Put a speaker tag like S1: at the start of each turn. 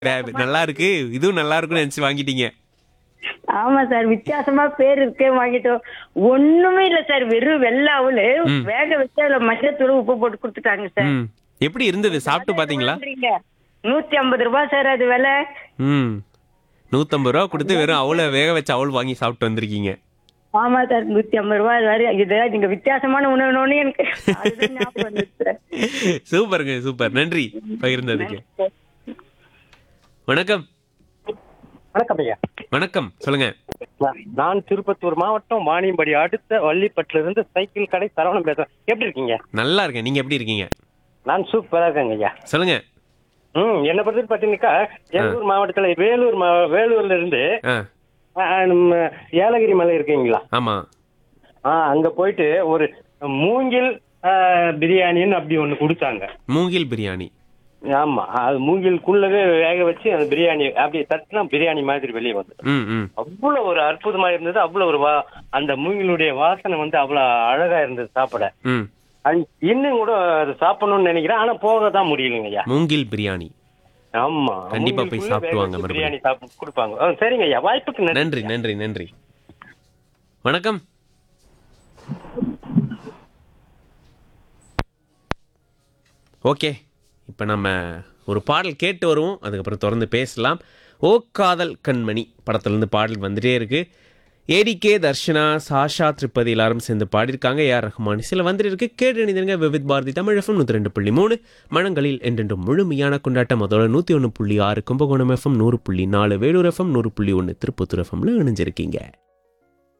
S1: நல்லா இருக்கு, இதுவும் நல்லா இருக்குன்னு நினைச்சு வாங்கிட்டீங்க.
S2: ஆமா சார், வித்தியாசமா பேர் இருக்கே வாங்கிட்டோம். ஒண்ணுமே இல்ல சார், வெறும் வெள்ளை அவலு
S1: ம்.
S2: வேக வச்சு அதுல மஞ்சத்தூள் உப்பு போட்டு கொடுத்துட்டாங்க சார்.
S1: ம். எப்படி இருந்தது? சாப்பிட்டு பாத்தீங்களா?
S2: 150 ரூபாய் சார் அது விலை.
S1: ம். 150 ரூபா கொடுத்து வெறும் அவல வேக வச்ச அவல் வாங்கி சாப்பிட்டு வந்திருக்கீங்க.
S2: ஆமா சார், 150 ரூபாய். அது வேற இது நீங்க வித்தியாசமான உணவுனோன்னு எனக்கு அதுதான் ஞாபகம் வந்துச்சு சார்.
S1: சூப்பருங்க, சூப்பர். நன்றி பகிர்ந்ததுக்கு. வணக்கம்.
S3: வணக்கம் ஐயா.
S1: வணக்கம், சொல்லுங்க.
S3: நான் திருப்பத்தூர் மாவட்டம் வாணியம்படி அடுத்த வள்ளிப்பட்டுல இருந்து சைக்கிள் கடை சரவணன் பேசுறேன். எப்படி இருக்கீங்க?
S1: நல்லா இருக்கேன். நீங்க எப்படி இருக்கீங்க?
S3: நான் சூப்பரா இருக்கேங்க ஐயா.
S1: சொல்லுங்க.
S3: என்னை பொறுத்து பாத்தீங்கன்னாக்கா எங்க ஊர் மாவட்டத்துல வேலூர்ல இருந்து
S1: ஆ,
S3: நம்ம ஏலகிரி மலை இருக்கீங்களா?
S1: ஆமா.
S3: அங்க போயிட்டு ஒரு மூங்கில் பிரியாணின்னு அப்படி ஒண்ணு கொடுத்தாங்க.
S1: மூங்கில் பிரியாணி.
S3: ஆமா, அது மூங்கிலுக்குள்ளவே வேக வச்சு அந்த பிரியாணி அப்படி தட்டினா பிரியாணி மாதிரி வெளியே வந்து
S1: ம், ம்.
S3: அவ்வளவு ஒரு அற்புதமா இருந்தது. அவ்வளவு ஒரு அந்த மூங்கிலுடைய வாசனை வந்து அவ்வளவு அழகா இருந்தது சாப்பிட.
S1: ம்.
S3: இன்னும் கூட அது சாப்பிடணும்னு நினைக்கிறேன், ஆனா போக தான் முடியலைங்க ஐயா.
S1: மூங்கில் பிரியாணி.
S3: ஆமா,
S1: கண்டிப்பா போய் சாப்பிட்டு வாங்க மறுபடியும்.
S3: பிரியாணி சாப்பிட்டு கொடுப்பாங்க. சரிங்க ஐயா, வாய்ப்புக்கு
S1: நன்றி, நன்றி, நன்றி. வணக்கம். ஓகே, இப்போ நம்ம ஒரு பாடல் கேட்டு வருவோம், அதுக்கப்புறம் தொடர்ந்து பேசலாம். ஓ காதல் கண்மணி படத்துலேருந்து பாடல் வந்துட்டே இருக்கு. ஏடிகே, தர்ஷனா, சாஷா, திருப்பதி எல்லாரும் சேர்ந்து பாடியிருக்காங்க. ஏஆர் ரஹ்மான் சில வந்துட்டு இருக்கு. கேட்டு இணைந்திருங்க. விவித் பாரதி தமிழ் எஃப்எம் 102.3 மனங்களில் என்றென்றும் முழுமையான கொண்டாட்டம். அதோட 101.6 கும்பகோணம் எஃப்எம், 100.4 வேலூர் எஃப்எம், 100.1 திருப்பத்தூர் எஃப்எம்ல இணைஞ்சிருக்கீங்க.